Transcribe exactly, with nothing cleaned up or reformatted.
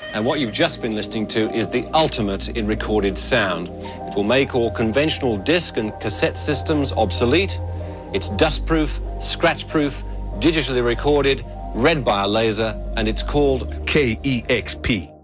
And what you've just been listening to is the ultimate in recorded sound. It will make all conventional disc and cassette systems obsolete. It's dust-proof, scratch-proof, digitally recorded, read by a laser, and it's called K E X P.